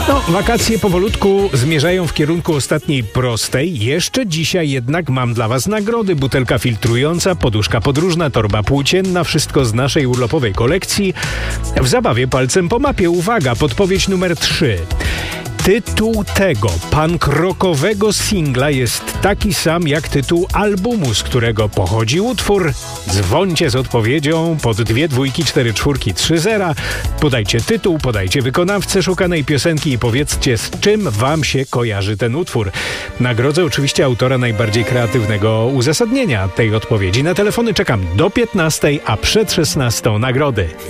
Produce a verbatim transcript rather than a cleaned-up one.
No, wakacje powolutku zmierzają w kierunku ostatniej prostej. Jeszcze dzisiaj jednak mam dla Was nagrody. Butelka filtrująca, poduszka podróżna, torba płócienna, wszystko z naszej urlopowej kolekcji. W zabawie palcem po mapie. Uwaga, podpowiedź numer trzy. Tytuł tego punk-rockowego singla jest taki sam jak tytuł albumu, z którego pochodzi utwór. Dzwońcie z odpowiedzią pod dwie dwójki, cztery czwórki, trzy zera. Podajcie tytuł, podajcie wykonawcę szukanej piosenki i powiedzcie, z czym Wam się kojarzy ten utwór. Nagrodzę oczywiście autora najbardziej kreatywnego uzasadnienia tej odpowiedzi. Na telefony czekam do piętnastej, a przed szesnastą nagrody.